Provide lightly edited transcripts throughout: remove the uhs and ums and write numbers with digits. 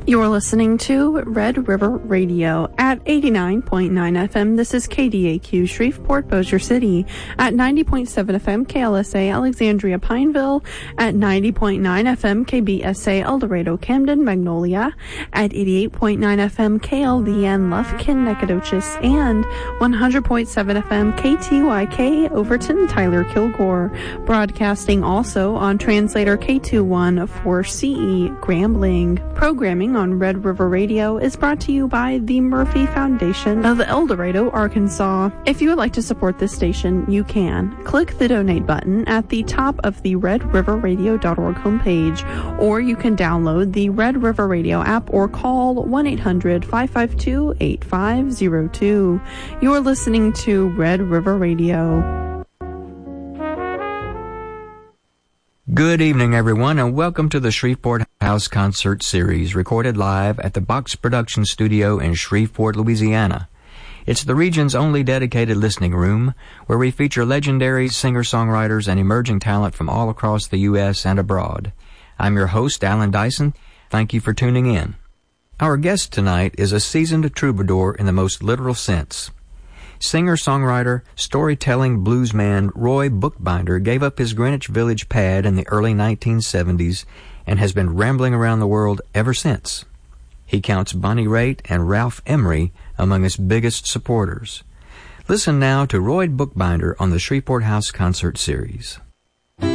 You're listening to Red River Radio at 89.9 FM. This is KDAQ Shreveport, Bossier City at 90.7 FM, KLSA Alexandria Pineville at 90.9 FM, KBSA El Dorado Camden Magnolia at 88.9 FM, KLVN Lufkin Nacogdoches and 100.7 FM, KTYK Overton Tyler Kilgore. Broadcasting also on translator K214CE Grambling. Programming on Red River Radio is brought to you by the Murphy Foundation of El Dorado, Arkansas. If you would like to support this station, you can. Click the donate button at the top of the redriverradio.org homepage, or you can download the Red River Radio app or call 1-800-552-8502. You're listening to Red River Radio. Good evening, everyone, and welcome to the Shreveport House Concert Series, recorded live at the Box Production Studio in Shreveport, Louisiana. It's the region's only dedicated listening room, where we feature legendary singer-songwriters and emerging talent from all across the U.S. and abroad. I'm your host, Alan Dyson. Thank you for tuning in. Our guest tonight is a seasoned troubadour in the most literal sense. Singer-songwriter, storytelling bluesman Roy Bookbinder gave up his Greenwich Village pad in the early 1970s and has been rambling around the world ever since. He counts Bonnie Raitt and Ralph Emery among his biggest supporters. Listen now to Roy Bookbinder on the Shreveport House Concert Series. I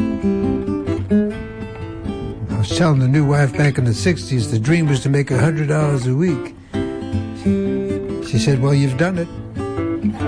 was telling the new wife back in the 60s the dream was to make $100 a week. She said, well, you've done it.